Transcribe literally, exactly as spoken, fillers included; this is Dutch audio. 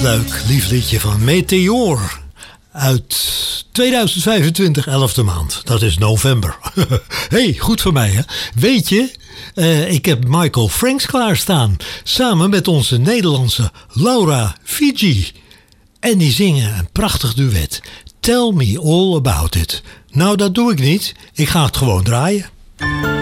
Leuk, lief liedje van Meteor. Uit tweeduizend vijfentwintig, elfde maand. Dat is november. Hey, goed voor mij, hè? Weet je, uh, ik heb Michael Franks klaarstaan. Samen met onze Nederlandse Laura Fiji. En die zingen een prachtig duet. Tell me all about it. Nou, dat doe ik niet. Ik ga het gewoon draaien.